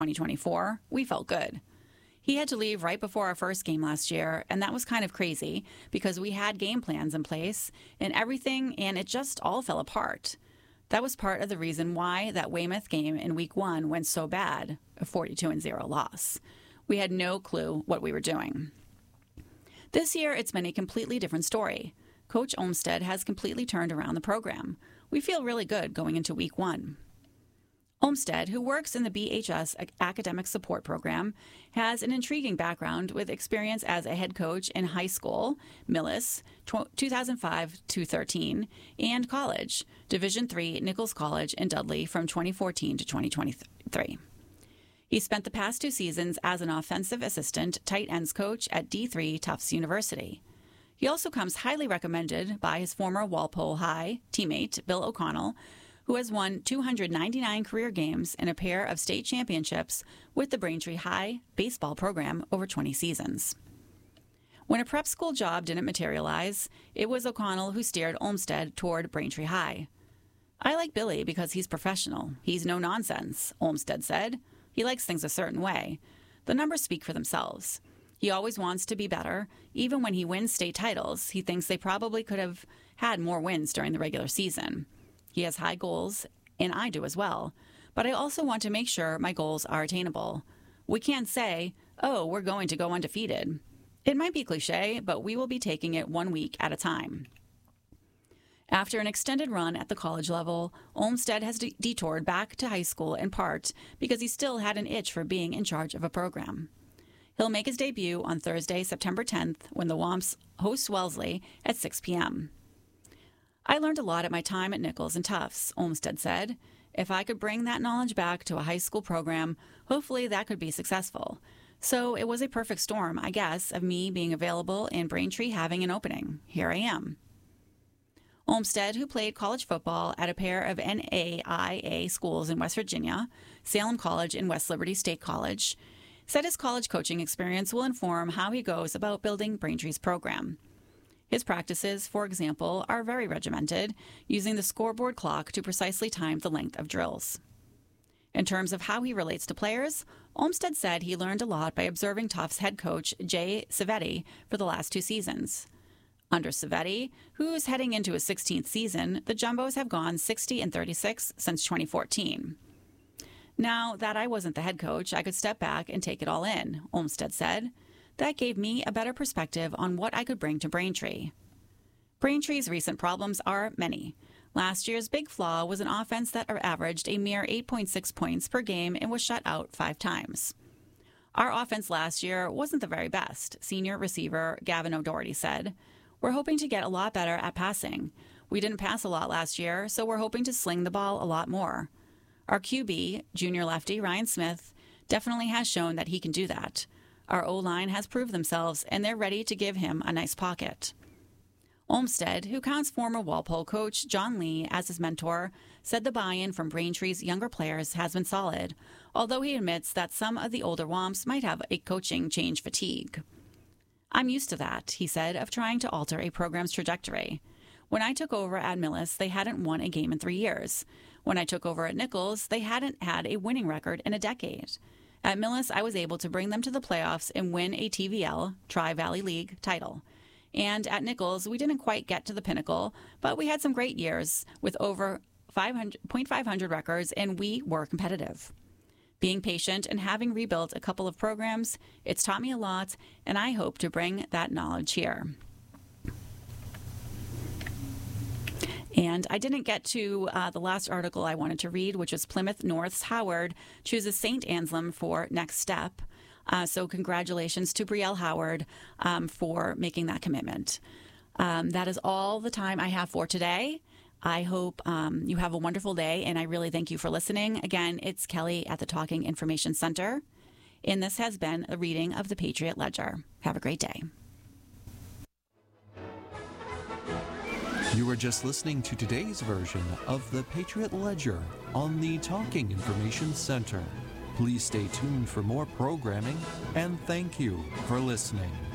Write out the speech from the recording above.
2024, we felt good. He had to leave right before our first game last year, and that was kind of crazy because we had game plans in place and everything, and it just all fell apart. That was part of the reason why that Weymouth game in week 1 went so bad, a 42-0 loss. We had no clue what we were doing. This year, it's been a completely different story. Coach Olmstead has completely turned around the program. We feel really good going into week 1. Olmstead, who works in the BHS Academic Support Program, has an intriguing background with experience as a head coach in high school, Millis, 2005-13, and college, Division III, Nichols College in Dudley from 2014 to 2023. He spent the past 2 seasons as an offensive assistant tight ends coach at D3 Tufts University. He also comes highly recommended by his former Walpole High teammate, Bill O'Connell, who has won 299 career games and a pair of state championships with the Braintree High baseball program over 20 seasons. When a prep school job didn't materialize, it was O'Connell who steered Olmstead toward Braintree High. "I like Billy because he's professional. He's no nonsense," Olmstead said. "He likes things a certain way. The numbers speak for themselves. He always wants to be better. Even when he wins state titles, he thinks they probably could have had more wins during the regular season. He has high goals, and I do as well. But I also want to make sure my goals are attainable. We can't say, oh, we're going to go undefeated. It might be cliche, but we will be taking it 1 week at a time." After an extended run at the college level, Olmstead has detoured back to high school in part because he still had an itch for being in charge of a program. He'll make his debut on Thursday, September 10th, when the Womps host Wellesley at 6 p.m. "I learned a lot at my time at Nichols and Tufts," Olmstead said. "If I could bring that knowledge back to a high school program, hopefully that could be successful. So it was a perfect storm, I guess, of me being available and Braintree having an opening. Here I am." Olmstead, who played college football at a pair of NAIA schools in West Virginia, Salem College and West Liberty State College, said his college coaching experience will inform how he goes about building Braintree's program. His practices, for example, are very regimented, using the scoreboard clock to precisely time the length of drills. In terms of how he relates to players, Olmstead said he learned a lot by observing Tufts head coach Jay Civetti for the last 2 seasons. Under Civetti, who is heading into his 16th season, the Jumbos have gone 60-36 since 2014. "Now that I wasn't the head coach, I could step back and take it all in," Olmstead said. "That gave me a better perspective on what I could bring to Braintree." Braintree's recent problems are many. Last year's big flaw was an offense that averaged a mere 8.6 points per game and was shut out 5 times. "Our offense last year wasn't the very best," senior receiver Gavin O'Doherty said. "We're hoping to get a lot better at passing. We didn't pass a lot last year, so we're hoping to sling the ball a lot more. Our QB, junior lefty Ryan Smith, definitely has shown that he can do that. Our O-line has proved themselves, and they're ready to give him a nice pocket." Olmstead, who counts former Walpole coach John Lee as his mentor, said the buy-in from Braintree's younger players has been solid, although he admits that some of the older Womps might have a coaching change fatigue. "I'm used to that," he said, "of trying to alter a program's trajectory. When I took over at Millis, they hadn't won a game in 3 years. When I took over at Nichols, they hadn't had a winning record in a decade. At Millis, I was able to bring them to the playoffs and win a TVL, Tri-Valley League, title. And at Nichols, we didn't quite get to the pinnacle, but we had some great years with over 500 records, and we were competitive. Being patient and having rebuilt a couple of programs, it's taught me a lot, and I hope to bring that knowledge here." And I didn't get to the last article I wanted to read, which was Plymouth North's Howard chooses St. Anselm for next step. So congratulations to Brielle Howard for making that commitment. That is all the time I have for today. I hope you have a wonderful day, and I really thank you for listening. Again, it's Kelly at the Talking Information Center, and this has been a reading of the Patriot Ledger. Have a great day. You were just listening to today's version of the Patriot Ledger on the Talking Information Center. Please stay tuned for more programming, and thank you for listening.